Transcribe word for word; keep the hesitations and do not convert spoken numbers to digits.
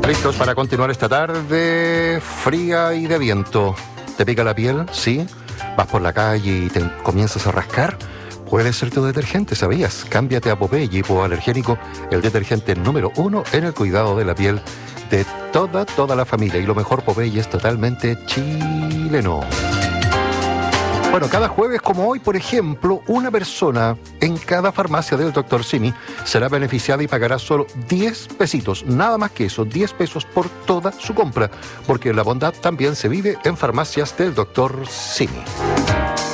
Listos para continuar esta tarde fría y de viento. ¿Te pica la piel? ¿Sí? ¿Vas por la calle y te comienzas a rascar? Puede ser tu detergente, ¿sabías? Cámbiate a Popeye hipoalergénico, el detergente número uno en el cuidado de la piel de toda, toda la familia. Y lo mejor, Popeye es totalmente chileno. Bueno, cada jueves como hoy, por ejemplo, una persona en cada farmacia del doctor Simi será beneficiada y pagará solo diez pesitos, nada más que eso, diez pesos por toda su compra, porque la bondad también se vive en farmacias del doctor Simi.